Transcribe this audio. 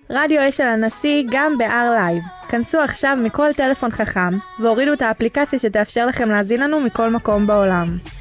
רדיו אשל הנשיא גם ב-R-Live. כנסו עכשיו מכל טלפון חכם והורידו את האפליקציה שתאפשר לכם להזין לנו מכל מקום בעולם.